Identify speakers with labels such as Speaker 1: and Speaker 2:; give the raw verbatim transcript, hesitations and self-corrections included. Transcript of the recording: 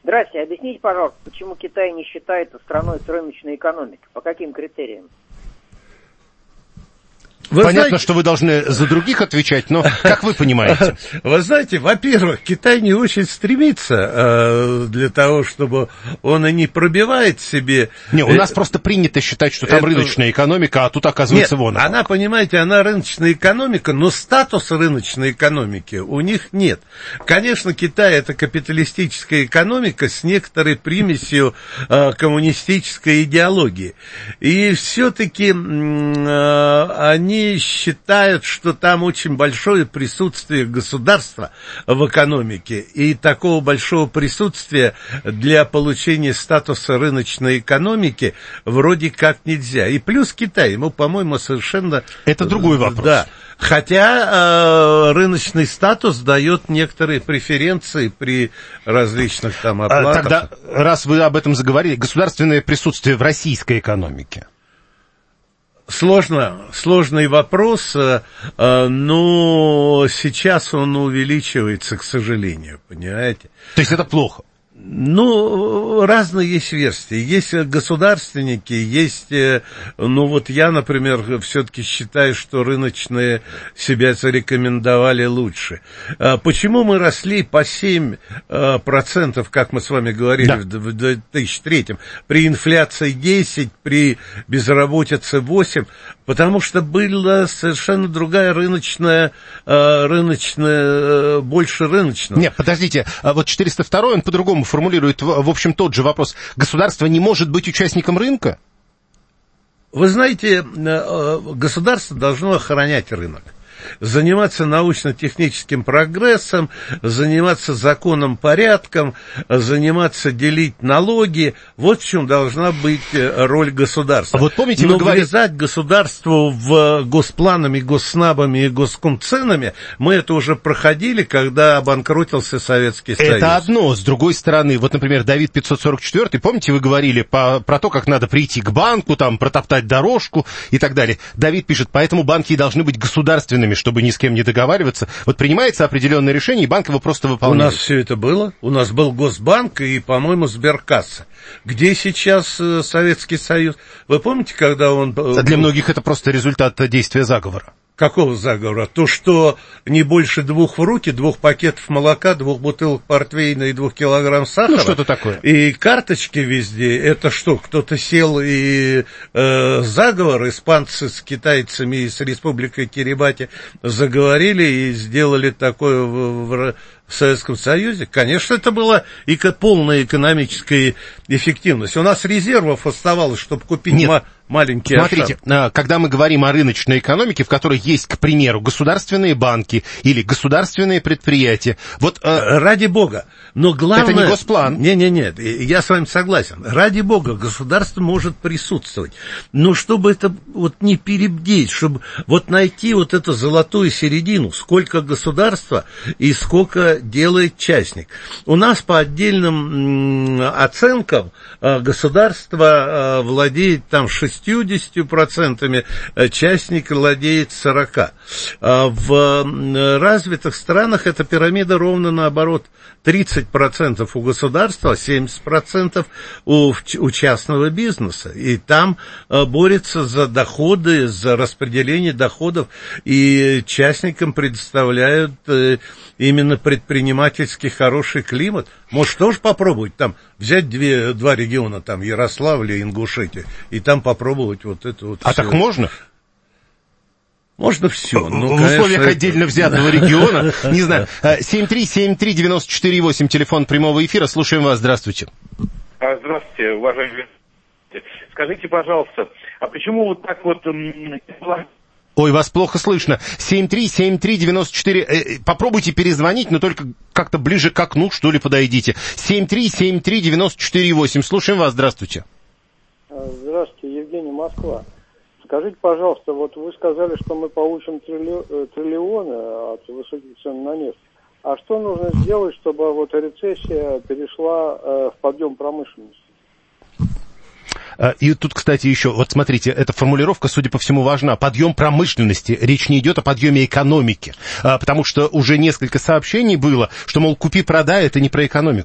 Speaker 1: Здравствуйте, объясните, пожалуйста, почему Китай не считается страной с рыночной экономикой? По каким критериям?
Speaker 2: Вы
Speaker 3: Понятно,
Speaker 2: знаете...
Speaker 3: что вы должны за других отвечать, но как вы понимаете?
Speaker 2: Вы знаете, во-первых, Китай не очень стремится э, для того, чтобы он и не пробивает себе...
Speaker 3: Не, у нас просто принято считать, что там
Speaker 2: это...
Speaker 3: рыночная экономика, а тут оказывается
Speaker 2: нет,
Speaker 3: вон.
Speaker 2: она, понимаете, она рыночная экономика, но статуса рыночной экономики у них нет. Конечно, Китай это капиталистическая экономика с некоторой примесью э, коммунистической идеологии. И все-таки э, они считают, что там очень большое присутствие государства в экономике, и такого большого присутствия для получения статуса рыночной экономики вроде как нельзя. И плюс Китай, ему, по-моему, совершенно...
Speaker 3: Это другой вопрос.
Speaker 2: Да. Хотя э, рыночный статус дает некоторые преференции при различных там оплатах.
Speaker 3: Тогда, раз вы об этом заговорили, государственное присутствие в российской экономике.
Speaker 2: Сложно, сложный вопрос, но сейчас он увеличивается, к сожалению, понимаете?
Speaker 3: То есть это плохо?
Speaker 2: Ну, разные есть версии. Есть государственники, есть... Ну, вот я, например, все-таки считаю, что рыночные себя зарекомендовали лучше. Почему мы росли по семь процентов, как мы с вами говорили, да, в две тысячи третьем, при инфляции десять, при безработице восемь? Потому что была совершенно другая рыночная, рыночная, больше рыночного.
Speaker 3: Нет, подождите, вот четыреста второй, он по-другому формулирует, в общем, тот же вопрос. Государство не может быть участником рынка?
Speaker 2: Вы знаете, государство должно охранять рынок, заниматься научно-техническим прогрессом, заниматься законным порядком, заниматься делить налоги. Вот в чем должна быть роль государства.
Speaker 3: Вот помните,
Speaker 2: Но
Speaker 3: вы говорили...
Speaker 2: влезать государству в госпланами, госснабами и госкомценами, мы это уже проходили, когда обанкротился Советский Союз.
Speaker 3: Это одно. С другой стороны, вот, например, Давид пятьсот сорок четыре, помните, вы говорили по, про то, как надо прийти к банку, там, протоптать дорожку и так далее. Давид пишет, поэтому банки и должны быть государственными, чтобы ни с кем не договариваться. Вот принимается определенное решение, и банк его просто выполняет.
Speaker 2: У нас все это было. У нас был Госбанк и, по-моему, Сберкасса. Где сейчас э, Советский Союз? Вы помните, когда он...
Speaker 3: Для многих это просто результат действия заговора.
Speaker 2: Какого заговора? То, что не больше двух в руки, двух пакетов молока, двух бутылок портвейна и двух килограмм сахара.
Speaker 3: Ну, что-то такое.
Speaker 2: И карточки везде. Это что, кто-то сел и э, заговор, испанцы с китайцами и с Республикой Кирибати заговорили и сделали такое в, в, в Советском Союзе? Конечно, это была и полная экономическая эффективность. У нас резервов оставалось, чтобы купить...
Speaker 3: Нет.
Speaker 2: Ма- Маленький
Speaker 3: Смотрите,
Speaker 2: Ашан.
Speaker 3: Когда мы говорим о рыночной экономике, в которой есть, к примеру, государственные банки или государственные предприятия, вот...
Speaker 2: Ради бога, но главное...
Speaker 3: Это не госплан.
Speaker 2: Не-не-не, я с вами согласен. Ради бога, государство может присутствовать, но чтобы это вот не перебдеть, чтобы вот найти вот эту золотую середину, сколько государства и сколько делает частник. У нас по отдельным оценкам государство владеет там шестьдесят процентами, частник владеет сорок процентов. В развитых странах эта пирамида ровно наоборот. тридцать процентов у государства, семьдесят процентов у, у частного бизнеса. И там борется за доходы, за распределение доходов. И частникам предоставляют именно предпринимательский хороший климат. Может, тоже попробовать там взять две, два региона, там Ярославль и Ингушетию, и там попробовать вот это вот.
Speaker 3: А
Speaker 2: все.
Speaker 3: Так можно?
Speaker 2: Можно все. Ну,
Speaker 3: в
Speaker 2: конечно,
Speaker 3: условиях
Speaker 2: это...
Speaker 3: отдельно взятого региона, не знаю. семь три семь три девяносто четыре восемь, телефон прямого эфира. Слушаем вас. Здравствуйте.
Speaker 4: Здравствуйте, уважаемые. Скажите, пожалуйста, а почему вот так вот...
Speaker 3: Ой, вас плохо слышно. семь три семь три девяносто четыре. Э, попробуйте перезвонить, но только как-то ближе к окну, что ли, подойдите. семь три семь три девяносто четыре восемь. Слушаем вас. Здравствуйте.
Speaker 5: Здравствуйте, Евгений, Москва. Скажите, пожалуйста, вот вы сказали, что мы получим трилли... триллионы от высоких цен на нефть. А что нужно сделать, чтобы вот рецессия перешла э, в подъем промышленности?
Speaker 3: И тут, кстати, еще, вот смотрите, эта формулировка, судя по всему, важна. Подъем промышленности. Речь не идет о подъеме экономики. Потому что уже несколько сообщений было, что, мол, купи-продай, это не про экономику.